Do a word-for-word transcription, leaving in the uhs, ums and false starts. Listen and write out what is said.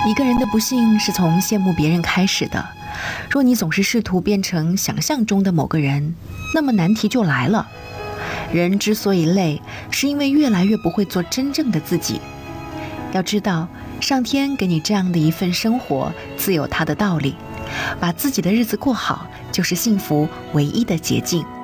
一个人的不幸是从羡慕别人开始的。若你总是试图变成想象中的某个人，那么难题就来了。人之所以累，是因为越来越不会做真正的自己。要知道，上天给你这样的一份生活，自有它的道理。把自己的日子过好，就是幸福唯一的捷径。